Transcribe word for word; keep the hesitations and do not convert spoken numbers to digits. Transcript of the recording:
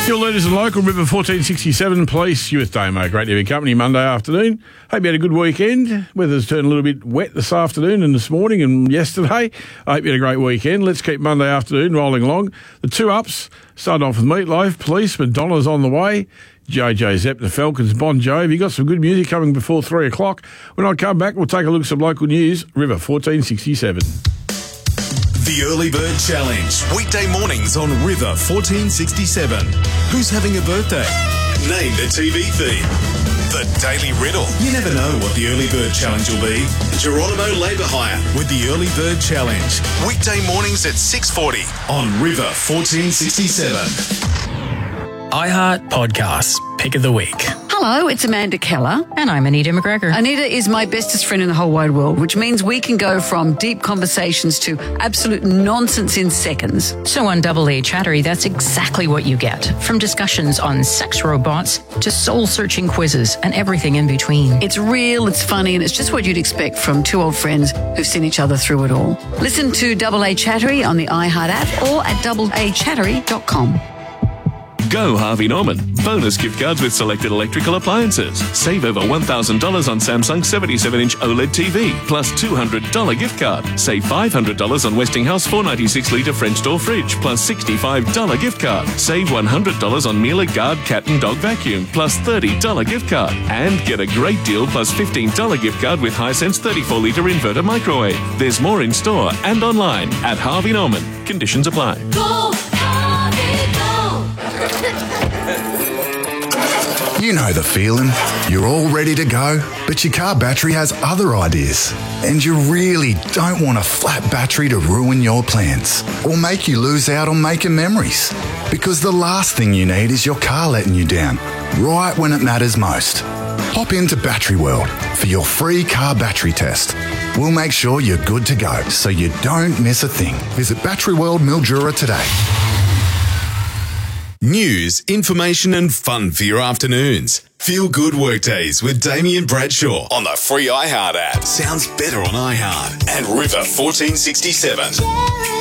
Your leaders in local, River fourteen sixty-seven Police, you with Damo. Great to have your company Monday afternoon. Hope you had a good weekend. Weather's turned a little bit wet this afternoon and this morning and yesterday. I hope you had a great weekend. Let's keep Monday afternoon rolling along. The two ups, starting off with Meatloaf, Police, Madonna's on the way. J J Zepp, the Falcons, Bon Jovi. You got some good music coming before three o'clock. When I come back, we'll take a look at some local news. River fourteen sixty-seven. The Early Bird Challenge. Weekday mornings on River fourteen sixty-seven. Who's having a birthday? Name the T V theme. The Daily Riddle. You never know what the Early Bird Challenge will be. Geronimo Labour Hire with the Early Bird Challenge. Weekday mornings at six forty on River fourteen sixty-seven. iHeart Podcasts, Pick of the Week. Hello, it's Amanda Keller. And I'm Anita McGregor. Anita is my bestest friend in the whole wide world, which means we can go from deep conversations to absolute nonsense in seconds. So on Double A Chattery, that's exactly what you get. From discussions on sex robots to soul-searching quizzes and everything in between. It's real, it's funny, and it's just what you'd expect from two old friends who've seen each other through it all. Listen to Double A Chattery on the iHeart app or at double a chattery dot com. Go Harvey Norman. Bonus gift cards with selected electrical appliances. Save over one thousand dollars on Samsung seventy-seven inch OLED T V, plus two hundred dollars gift card. Save five hundred dollars on Westinghouse four ninety-six litre French door fridge, plus sixty-five dollars gift card. Save one hundred dollars on Miele Guard cat and dog vacuum, plus thirty dollars gift card. And get a great deal plus fifteen dollars gift card with Hisense thirty-four litre inverter microwave. There's more in store and online at Harvey Norman. Conditions apply. Go, Harvey, go! You know the feeling. You're all ready to go, but your car battery has other ideas. And you really don't want a flat battery to ruin your plans or make you lose out on making memories. Because the last thing you need is your car letting you down, right when it matters most. Hop into Battery World for your free car battery test. We'll make sure you're good to go so you don't miss a thing. Visit Battery World Mildura today. News, information and fun for your afternoons. Feel good workdays with Damien Bradshaw on the free iHeart app. Sounds better on iHeart and River fourteen sixty-seven.